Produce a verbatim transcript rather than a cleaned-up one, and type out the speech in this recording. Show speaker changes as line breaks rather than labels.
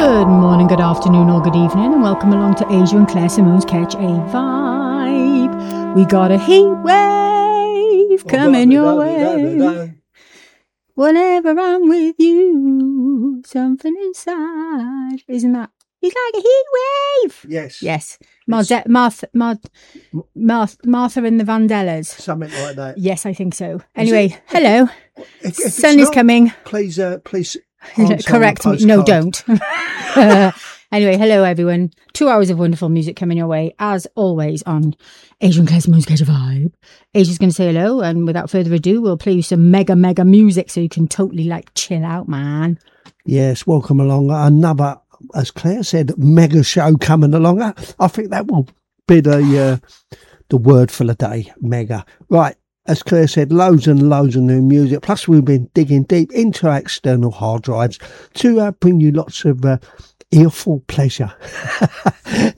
Good morning, good afternoon, or good evening, and welcome along to Asia and Claire Simone's Catch a Vibe. We got a heat wave coming your way. Whenever I'm with you, something inside. Isn't that? It's like a heat wave.
Yes.
Yes. Martha, Martha, Martha, Martha, Martha and the Vandellas.
Something like that.
Yes, I think so. Anyway, it, hello.
If, if
Sun is
not,
coming.
Please, uh, please.
Correct me. No, don't. Anyway, hello everyone. Two hours of wonderful music coming your way, as always, on Asian Claire Simone's Catch a Vibe. Asia's going to say hello, and without further ado, we'll play you some mega, mega music so you can totally, like, chill out, man.
Yes, welcome along. Another, as Claire said, mega show coming along. I think that will be the, uh, the word for the day, mega. Right. As Claire said, loads and loads of new music. Plus, we've been digging deep into our external hard drives to uh, bring you lots of uh, earful pleasure.